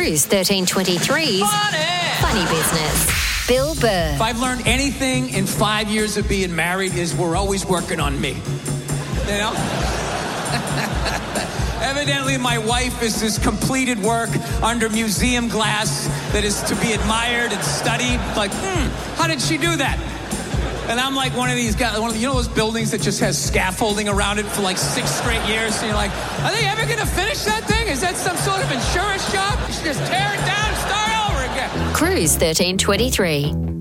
Cruise 1323's Funny Business. Bill Burr. If I've learned anything in 5 years of being married is we're always working on me. You know? Evidently, my wife is this completed work under museum glass that is to be admired and studied. Like, how did she do that? And I'm like one of these guys, you know those buildings that just has scaffolding around it for like 6 straight years? And you're like, are they ever going to finish that thing? Is that some sort of insurance job? You should just tear it down and start over again. Cruise 1323.